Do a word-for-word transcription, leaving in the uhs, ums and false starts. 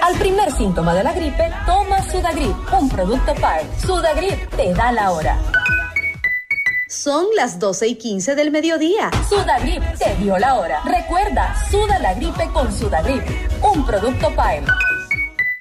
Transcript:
Al primer síntoma de la gripe, toma Sudagrip, un producto P A R. Sudagrip te da la hora. Son las doce y quince del mediodía. Sudagrip te dio la hora. Recuerda, suda la gripe con Sudagrip, un producto P A R.